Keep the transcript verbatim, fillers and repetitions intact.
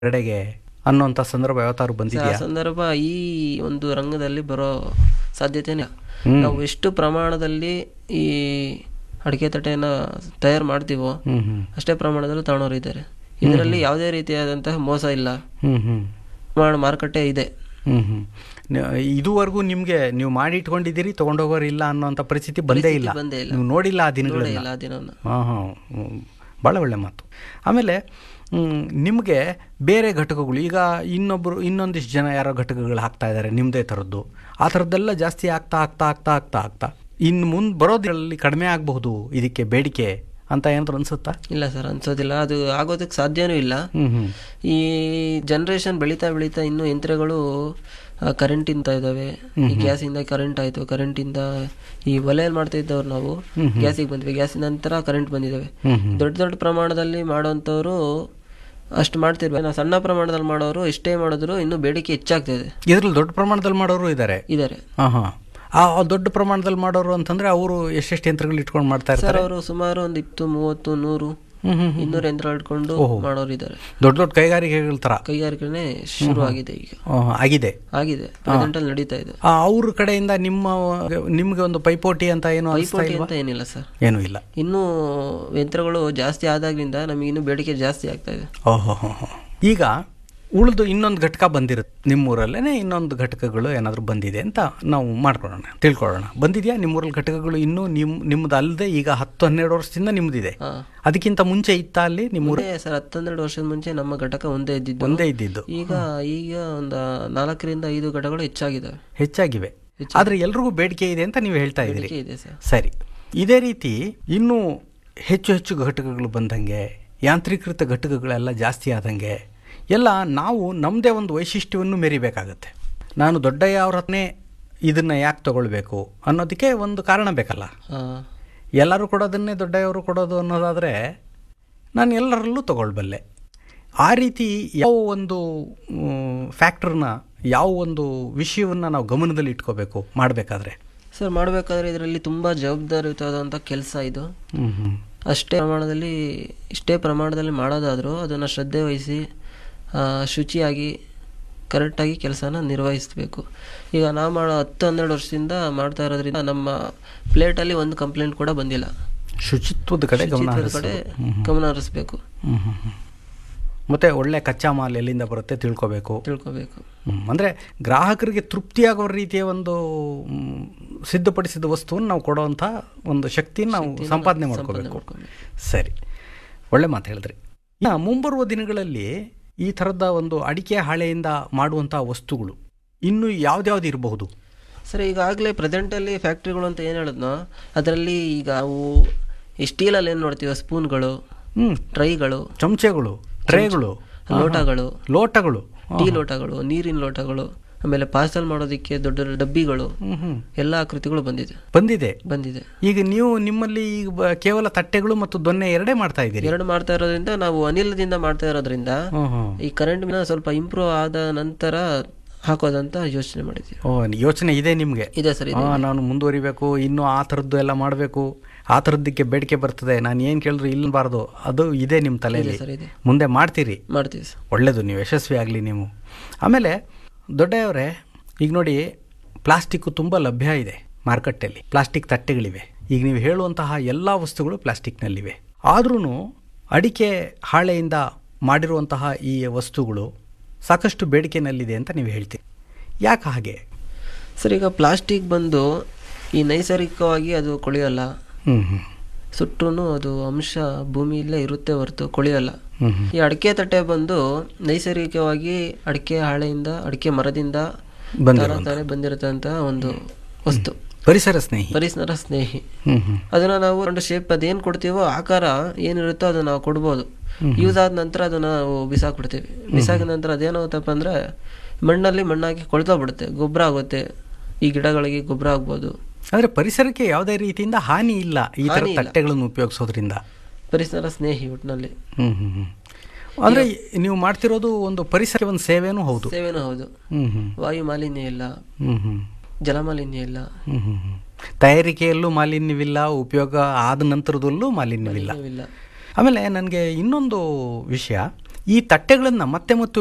ಕಡೆಗೆ ಅನ್ನುವಂಥ ಸಂದರ್ಭ ಯಾವತ್ತಾದ್ರು ಆ ಬಂದಿದೆಯಾ? ಸಂದರ್ಭ ಈ ಒಂದು ರಂಗದಲ್ಲಿ ಬರೋ ಸಾಧ್ಯತೆನೇ ಇಲ್ಲ. ನಾವು ಎಷ್ಟು ಪ್ರಮಾಣದಲ್ಲಿ ಈ ಅಡಿಕೆ ತಟ್ಟೆನ ತಯಾರು ಮಾಡ್ತೀವೋ ಹ್ಮ್ ಹ್ಮ್ ಅಷ್ಟೇ ಪ್ರಮಾಣದಲ್ಲಿ ತಗೊಳೋರು ಇದ್ದಾರೆ. ಇದರಲ್ಲಿ ಯಾವುದೇ ರೀತಿಯಾದಂತಹ ಮೋಸ ಇಲ್ಲ, ಹ್ಮ್ ಹ್ಮ್ ಪ್ರಮಾಣ ಮಾರುಕಟ್ಟೆ ಇದೆ. ಹ್ಮ್ ಹ್ಮ್ ನ- ಇದುವರೆಗೂ ನಿಮ್ಗೆ ನೀವು ಮಾಡಿ ಇಟ್ಕೊಂಡಿದ್ದೀರಿ, ತಗೊಂಡೋಗೋರು ಇಲ್ಲ ಅನ್ನೋಂಥ ಪರಿಸ್ಥಿತಿ ಬಂದೇ ಇಲ್ಲ. ಬಂದೇ ಇಲ್ಲ. ನೀವು ನೋಡಿಲ್ಲ ಆ ನೋಡೇ ದಿನಗಳನ್ನ. ಇಲ್ಲ ಆ ದಿನವನ್ನು. ಹಾಂ ಹಾಂ ಭಾಳ ಒಳ್ಳೆ ಮಾತು. ಆಮೇಲೆ ನಿಮಗೆ ಬೇರೆ ಘಟಕಗಳು, ಈಗ ಇನ್ನೊಬ್ಬರು ಇನ್ನೊಂದಿಷ್ಟು ಜನ ಯಾರೋ ಘಟಕಗಳು ಹಾಕ್ತಾ ಇದ್ದಾರೆ ನಿಮ್ಮದೇ ಥರದ್ದು, ಆ ಥರದ್ದೆಲ್ಲ ಜಾಸ್ತಿ ಆಗ್ತಾ ಆಗ್ತಾ ಆಗ್ತಾ ಆಗ್ತಾ ಆಗ್ತಾ ಇನ್ನು ಮುಂದೆ ಬರೋದ್ರಲ್ಲಿ ಕಡಿಮೆ ಆಗಬಹುದು ಇದಕ್ಕೆ ಬೇಡಿಕೆ ಅಂತ ಏನಾದ್ರು ಅನ್ಸುತ್ತಾ? ಇಲ್ಲ ಸರ್, ಅನ್ಸೋದಿಲ್ಲ. ಅದು ಆಗೋದಕ್ಕೆ ಸಾಧ್ಯನೂ ಇಲ್ಲ. ಹ್ಞೂ ಹ್ಞೂ ಈ ಜನ್ರೇಷನ್ ಬೆಳೀತಾ ಬೆಳೀತಾ ಇನ್ನೂ ಯಂತ್ರಗಳು ಕರೆಂಟಿಂದ ಇದ್ದಾವೆ. ಈ ಗ್ಯಾಸಿಂದ ಕರೆಂಟ್ ಆಯಿತು, ಕರೆಂಟಿಂದ ಈ ಒಲೆಯಲ್ಲಿ ಮಾಡ್ತಾ ಇದ್ದವ್ರು ನಾವು ಗ್ಯಾಸಿಗೆ ಬಂದ್ವಿ, ಗ್ಯಾಸಿನ ನಂತರ ಕರೆಂಟ್ ಬಂದಿದ್ದಾವೆ. ದೊಡ್ಡ ದೊಡ್ಡ ಪ್ರಮಾಣದಲ್ಲಿ ಮಾಡೋಂಥವ್ರು ಅಷ್ಟು ಮಾಡ್ತಿರ್ಬೇಕು. ನಾವು ಸಣ್ಣ ಪ್ರಮಾಣದಲ್ಲಿ ಮಾಡೋರು ಎಷ್ಟೇ ಮಾಡಿದ್ರು ಇನ್ನೂ ಬೇಡಿಕೆ ಹೆಚ್ಚಾಗ್ತಾ ಇದೆ. ಇದರಲ್ಲಿ ದೊಡ್ಡ ಪ್ರಮಾಣದಲ್ಲಿ ಮಾಡೋರು ಇದ್ದಾರೆ. ಇದ್ದಾರೆ ಹಾಂ ಹಾಂ ಆ ದೊಡ್ಡ ಪ್ರಮಾಣದಲ್ಲಿ ಮಾಡೋರು ಅಂತಂದರೆ ಅವರು ಎಷ್ಟೆಷ್ಟು ಯಂತ್ರಗಳು ಇಟ್ಕೊಂಡು ಮಾಡ್ತಾ ಸರ್. ಇರ್ತಾರೆ? ಅವರು ಸುಮಾರು ಒಂದು ಇಪ್ಪತ್ತು ಮೂವತ್ತು ನೂರು ಹ್ಞೂ ಹ್ಞೂ ಇನ್ನೂರು ಯಂತ್ರ ಇಟ್ಕೊಂಡು ಮಾಡೋರು ಇದ್ದಾರೆ. ದೊಡ್ಡ ದೊಡ್ಡ ಕೈಗಾರಿಕೆಗಳ ಥರ ಕೈಗಾರಿಕೆನೇ ಶುರು ಆಗಿದೆ ಈಗ. ಆಹ್, ಆಗಿದೆ ಆಗಿದೆ ಪ್ರೆಸೆಂಟ್ ಅಲ್ಲಿ ನಡೀತಾ ಇದೆ. ಆ, ಅವ್ರ ಕಡೆಯಿಂದ ನಿಮ್ಮ ನಿಮ್ಗೆ ಒಂದು ಪೈಪೋಟಿ ಅಂತ ಏನು ಅನಿಸ್ತಾ ಪೈಪೋಟಿ ಇಲ್ವಾ? ಅಂತ ಏನಿಲ್ಲ ಸರ್. ಏನೂ ಇಲ್ಲ. ಇನ್ನೂ ಯಂತ್ರಗಳು ಜಾಸ್ತಿ ಆದಾಗ್ಲಿಂದ ನಮಗೆ ಇನ್ನೂ ಬೇಡಿಕೆ ಜಾಸ್ತಿ ಆಗ್ತಾ ಇದೆ. ಓಹೋ ಹೋ ಹೋ. ಈಗ ಉಳಿದು ಇನ್ನೊಂದು ಘಟಕ ಬಂದಿರುತ್ತೆ ನಿಮ್ಮೂರಲ್ಲೇ, ಇನ್ನೊಂದು ಘಟಕಗಳು ಏನಾದರೂ ಬಂದಿದೆ ಅಂತ ನಾವು ಮಾಡ್ಕೊಳ್ಳೋಣ, ತಿಳ್ಕೊಳ್ಳೋಣ. ಬಂದಿದೆಯಾ ನಿಮ್ಮೂರಲ್ಲಿ ಘಟಕಗಳು? ಇನ್ನೂ ನಿಮ್ಮ ನಿಮ್ದು ಅಲ್ಲದೆ ಈಗ ಹತ್ತು ಹನ್ನೆರಡು ವರ್ಷದಿಂದ ನಿಮ್ದಿದೆ. ಹಾ. ಅದಕ್ಕಿಂತ ಮುಂಚೆ ಇತ್ತ ಅಲ್ಲಿ ನಿಮ್ಮೂರ? ಒಂದೇ ಸರ್, ಹತ್ತೊಂದೆರಡು ವರ್ಷದ ಮುಂಚೆ ನಮ್ಮ ಘಟಕ ಒಂದೇ ಇದ್ದಿದ್ದು. ಒಂದೇ ಇದ್ದಿದ್ದು. ಈಗ ಈಗ ಒಂದು ನಾಲ್ಕರಿಂದ ಐದು ಘಟಕಗಳು ಹೆಚ್ಚಾಗಿದ್ದಾವೆ. ಹೆಚ್ಚಾಗಿವೆ. ಆದರೆ ಎಲ್ರಿಗೂ ಬೇಡಿಕೆ ಇದೆ ಅಂತ ನೀವು ಹೇಳ್ತಾ ಇದ್ದೀರಿ. ಬೇಡಿಕೆ ಇದೆ ಸರ್. ಸರಿ, ಇದೇ ರೀತಿ ಇನ್ನೂ ಹೆಚ್ಚು ಹೆಚ್ಚು ಘಟಕಗಳು ಬಂದಂಗೆ, ಯಾಂತ್ರೀಕೃತ ಘಟಕಗಳೆಲ್ಲ ಜಾಸ್ತಿ ಆದಂಗೆ ಎಲ್ಲ ನಾವು ನಮ್ಮದೇ ಒಂದು ವೈಶಿಷ್ಟ್ಯವನ್ನು ಮೆರಿಬೇಕಾಗತ್ತೆ. ನಾನು ದೊಡ್ಡಯ್ಯ ಅವ್ರ ಹತ್ರನೇ ಇದನ್ನು ಯಾಕೆ ತಗೊಳ್ಬೇಕು ಅನ್ನೋದಕ್ಕೆ ಒಂದು ಕಾರಣ ಬೇಕಲ್ಲ. ಹಾ. ಎಲ್ಲರೂ ಕೊಡೋದನ್ನೇ ದೊಡ್ಡಯ್ಯವರು ಕೊಡೋದು ಅನ್ನೋದಾದರೆ ನಾನು ಎಲ್ಲರಲ್ಲೂ ತಗೊಳ್ಬಲ್ಲೆ. ಆ ರೀತಿ ಯಾವ ಒಂದು ಫ್ಯಾಕ್ಟ್ರನ್ನ, ಯಾವ ಒಂದು ವಿಷಯವನ್ನು ನಾವು ಗಮನದಲ್ಲಿ ಇಟ್ಕೋಬೇಕು ಮಾಡಬೇಕಾದ್ರೆ? ಸರ್, ಮಾಡಬೇಕಾದ್ರೆ ಇದರಲ್ಲಿ ತುಂಬ ಜವಾಬ್ದಾರಿಯುತವಾದಂಥ ಕೆಲಸ ಇದು. ಹ್ಞೂ ಹ್ಞೂ ಅಷ್ಟೇ ಪ್ರಮಾಣದಲ್ಲಿ ಇಷ್ಟೇ ಪ್ರಮಾಣದಲ್ಲಿ ಮಾಡೋದಾದರೂ ಅದನ್ನು ಶ್ರದ್ಧೆ ವಹಿಸಿ ಆ, ಶುಚಿಯಾಗಿ ಕರೆಕ್ಟಾಗಿ ಕೆಲಸನ ನಿರ್ವಹಿಸಬೇಕು. ಈಗ ನಾವು ಮಾಡೋ ಹತ್ತು ಹನ್ನೆರಡು ವರ್ಷದಿಂದ ಮಾಡ್ತಾ ಇರೋದ್ರಿಂದ ನಮ್ಮ ಪ್ಲೇಟಲ್ಲಿ ಒಂದು ಕಂಪ್ಲೇಂಟ್ ಕೂಡ ಬಂದಿಲ್ಲ. ಶುಚಿತ್ವದ ಕಡೆ ಗಮನ ಶುಚಿತ್ವದ ಕಡೆ ಗಮನ ಹರಿಸ್ಬೇಕು. ಹ್ಞೂ ಹ್ಞೂ ಹ್ಞೂ ಮತ್ತು ಒಳ್ಳೆ ಕಚ್ಚಾ ಮಾಲ್ ಎಲ್ಲಿಂದ ಬರುತ್ತೆ ತಿಳ್ಕೊಬೇಕು. ತಿಳ್ಕೊಬೇಕು. ಅಂದರೆ ಗ್ರಾಹಕರಿಗೆ ತೃಪ್ತಿಯಾಗೋ ರೀತಿಯ ಒಂದು ಮ್, ಸಿದ್ಧಪಡಿಸಿದ ವಸ್ತುವನ್ನು ನಾವು ಕೊಡೋವಂಥ ಒಂದು ಶಕ್ತಿನ ನಾವು ಸಂಪಾದನೆ ಮಾಡ್ಕೋಬೇಕು. ಸರಿ, ಒಳ್ಳೆ ಮಾತು ಹೇಳಿದ್ರಿ. ಇನ್ನು ಮುಂಬರುವ ದಿನಗಳಲ್ಲಿ ಈ ಥರದ ಒಂದು ಅಡಿಕೆ ಹಾಳೆಯಿಂದ ಮಾಡುವಂಥ ವಸ್ತುಗಳು ಇನ್ನೂ ಯಾವ್ದ್ಯಾವ್ದು ಇರಬಹುದು? ಸರ್, ಈಗಾಗಲೇ ಪ್ರೆಸೆಂಟಲ್ಲಿ ಫ್ಯಾಕ್ಟ್ರಿಗಳು ಅಂತ ಏನು ಹೇಳಿದ್ನೋ ಅದರಲ್ಲಿ ಈಗ ಅವು ಈ ಸ್ಟೀಲಲ್ಲಿ ಏನು ನೋಡ್ತೀವಿ, ಸ್ಪೂನ್ಗಳು, ಹ್ಞೂ ಟ್ರೈಗಳು, ಚಮಚೆಗಳು, ಟ್ರೇಗಳು, ಲೋಟಗಳು, ಲೋಟಗಳು, ಟೀ ಲೋಟಗಳು, ನೀರಿನ ಲೋಟಗಳು, ಆಮೇಲೆ ಪಾರ್ಸಲ್ ಮಾಡೋದಕ್ಕೆ ದೊಡ್ಡ ದೊಡ್ಡ ಡಬ್ಬಿಗಳು, ಹ್ಞೂ ಹ್ಞೂ ಎಲ್ಲ ಆಕೃತಿಗಳು ಬಂದಿದೆ ಬಂದಿದೆ ಬಂದಿದೆ ಈಗ ನೀವು ನಿಮ್ಮಲ್ಲಿ ಈಗ ಬ- ಕೇವಲ ತಟ್ಟೆಗಳು ಮತ್ತು ದೊನ್ನೆ ಎರಡೇ ಮಾಡ್ತಾ ಇದ್ದೀರಿ? ಎರಡು ಮಾಡ್ತಾ ಇರೋದ್ರಿಂದ, ನಾವು ಅನಿಲದಿಂದ ಮಾಡ್ತಾ ಇರೋದ್ರಿಂದ ಹ್ಞೂ ಹ್ಞೂ ಈ ಕರೆಂಟ್ ಸ್ವಲ್ಪ ಇಂಪ್ರೂವ್ ಆದ ನಂತರ ಹಾಕೋದಂತ ಯೋಚನೆ ಮಾಡಿದ್ವಿ. ಓ, ಯೋಚನೆ ಇದೆ ನಿಮಗೆ? ಇದೆ ಸರ್. ಇದೆ. ಹಾಂ, ನಾನು ಮುಂದುವರಿಬೇಕು, ಇನ್ನೂ ಆ ಥರದ್ದು ಎಲ್ಲ ಮಾಡಬೇಕು, ಆ ಥರದ್ದಕ್ಕೆ ಬೇಡಿಕೆ ಬರ್ತದೆ, ನಾನು ಏನು ಕೇಳಿದ್ರು ಇಲ್ಲಬಾರ್ದು, ಅದು ಇದೆ ನಿಮ್ಮ ತಲೆಯಲ್ಲಿ. ಸರ್, ಇದೆ. ಮುಂದೆ ಮಾಡ್ತೀರಿ? ಮಾಡ್ತೀವಿ ಸರ್. ಒಳ್ಳೆಯದು, ನೀವು ಯಶಸ್ವಿ ಆಗಲಿ ನೀವು. ಆಮೇಲೆ ದೊಡ್ಡೆಯವರೇ, ಈಗ ನೋಡಿ ಪ್ಲಾಸ್ಟಿಕ್ಕು ತುಂಬ ಲಭ್ಯ ಇದೆ ಮಾರುಕಟ್ಟೆಯಲ್ಲಿ, ಪ್ಲಾಸ್ಟಿಕ್ ತಟ್ಟೆಗಳಿವೆ. ಈಗ ನೀವು ಹೇಳುವಂತಹ ಎಲ್ಲ ವಸ್ತುಗಳು ಪ್ಲಾಸ್ಟಿಕ್ನಲ್ಲಿವೆ. ಆದ್ರೂ ಅಡಿಕೆ ಹಾಳೆಯಿಂದ ಮಾಡಿರುವಂತಹ ಈ ವಸ್ತುಗಳು ಸಾಕಷ್ಟು ಬೇಡಿಕೆನಲ್ಲಿದೆ ಅಂತ ನೀವು ಹೇಳ್ತೀರಿ. ಯಾಕೆ ಹಾಗೆ? ಸರ್, ಈಗ ಪ್ಲಾಸ್ಟಿಕ್ ಬಂದು ಈ ನೈಸರ್ಗಿಕವಾಗಿ ಅದು ಕೊಳೆಯಲ್ಲ. ಹ್ಞೂ ಹ್ಞೂ ಸುಟ್ಟರೂ ಅದು ಅಂಶ ಭೂಮಿಯಲ್ಲೇ ಇರುತ್ತೆ ಹೊರತು ಕೊಳೆಯಲ್ಲ. ಹ್ಞೂ ಹ್ಞೂ ಈ ಅಡಿಕೆ ತಟ್ಟೆ ಬಂದು ನೈಸರ್ಗಿಕವಾಗಿ ಅಡಿಕೆ ಹಾಳೆಯಿಂದ, ಅಡಿಕೆ ಮರದಿಂದ ಬಂದಿರುವಂಥ ತಾನೇ ಬಂದಿರತಂತ ಒಂದು ವಸ್ತು, ಪರಿಸರ ಸ್ನೇಹಿ, ಪರಿಸರ ಸ್ನೇಹಿ. ಹ್ಞೂ ಹ್ಞೂ ಅದನ್ನ ನಾವು ಒಂದು ಶೇಪ್ ಅದೇನು ಕೊಡ್ತೀವೋ ಆಕಾರ ಏನಿರುತ್ತೋ ಅದನ್ನ ನಾವು ಕೊಡ್ಬೋದು. ಯೂಸ್ ಆದ ನಂತರ ಅದನ್ನ ನಾವು ಬಿಸಾಕ್ಬಿಡ್ತೀವಿ. ಬಿಸಾಕಿದ ನಂತರ ಅದೇನಾಗುತ್ತಪ್ಪ ಅಂದ್ರೆ ಮಣ್ಣಲ್ಲಿ ಮಣ್ಣಾಗಿ ಕೊಳ್ತೋಗ್ಬಿಡುತ್ತೆ, ಗೊಬ್ಬರ ಆಗುತ್ತೆ, ಈ ಗಿಡಗಳಿಗೆ ಗೊಬ್ಬರ ಆಗ್ಬೋದು. ಆದರೆ ಪರಿಸರಕ್ಕೆ ಯಾವುದೇ ರೀತಿಯಿಂದ ಹಾನಿ ಇಲ್ಲ ಈ ಥರ ಹಾನಿ ಇಲ್ಲ. ತಟ್ಟೆಗಳನ್ನು ಉಪಯೋಗಿಸೋದ್ರಿಂದ. ಪರಿಸರ ಸ್ನೇಹಿ ಒಟ್ಟಿನಲ್ಲಿ. ಹ್ಞೂ ಹ್ಞೂ ಹ್ಞೂ ಅಂದರೆ ನೀವು ಮಾಡ್ತಿರೋದು ಒಂದು ಪರಿಸರ ಒಂದು ಸೇವೆನೂ ಹೌದು. ಸೇವೆನೂ ಹೌದು. ಹ್ಞೂ ಹ್ಞೂ ವಾಯು ಮಾಲಿನ್ಯ ಇಲ್ಲ, ಹ್ಞೂ ಹ್ಞೂ ಜಲ ಮಾಲಿನ್ಯ ಇಲ್ಲ, ಹ್ಞೂ ಹ್ಞೂ ಹ್ಞೂ ತಯಾರಿಕೆಯಲ್ಲೂ ಮಾಲಿನ್ಯವಿಲ್ಲ, ಉಪಯೋಗ ಆದ ನಂತರದಲ್ಲೂ ಮಾಲಿನ್ಯವಿಲ್ಲ. ಇಲ್ಲ. ಆಮೇಲೆ ನನಗೆ ಇನ್ನೊಂದು ವಿಷಯ, ಈ ತಟ್ಟೆಗಳನ್ನು ಮತ್ತೆ ಮತ್ತು